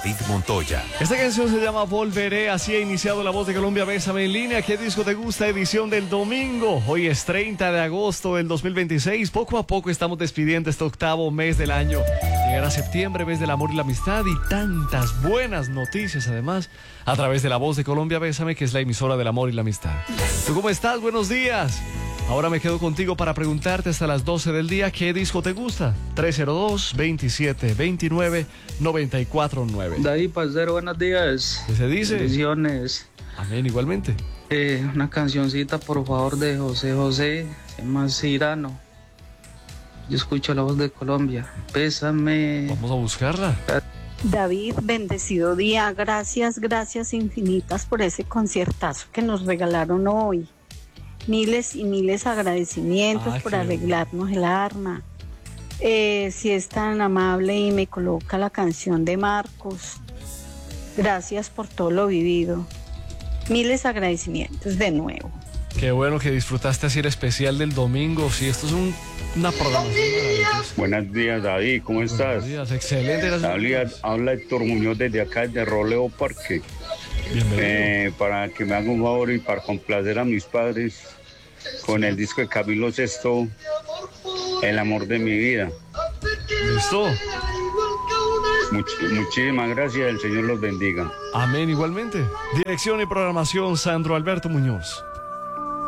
David Montoya. Esta canción se llama Volveré, así ha iniciado La Voz de Colombia, Bésame en línea. ¿Qué disco te gusta? Edición del domingo. Hoy es 30 de agosto del 2026. Poco a poco estamos despidiendo este octavo mes del año. Llegará septiembre, mes del amor y la amistad, y tantas buenas noticias además a través de La Voz de Colombia, Bésame, que es la emisora del amor y la amistad. ¿Tú cómo estás? Buenos días. Ahora me quedo contigo para preguntarte hasta las 12 del día qué disco te gusta. 302-2729-949. David, parcero, buenos días. ¿Qué se dice? Bendiciones. Amén, igualmente. Una cancioncita, por favor, de José José, se llama Cirano. Yo escucho La Voz de Colombia. Bésame. Vamos a buscarla. David, bendecido día. Gracias, gracias infinitas por ese conciertazo que nos regalaron hoy. Miles y miles agradecimientos por arreglarnos el arma. Si es tan amable y me coloca la canción de Marcos. Gracias por todo lo vivido. Miles agradecimientos de nuevo. Qué bueno que disfrutaste así el especial del domingo. Sí, esto es una programación maravillosa. Buenos días, David, ¿cómo estás? Buenos días, excelente. Habla Héctor Muñoz desde acá, de Roleo Parque. Bienvenido. Para que me haga un favor y para complacer a mis padres con el disco de Camilo Sesto, El amor de mi vida. ¿Listo? Muchísimas gracias, el Señor los bendiga. Amén, igualmente. Dirección y programación, Sandro Alberto Muñoz.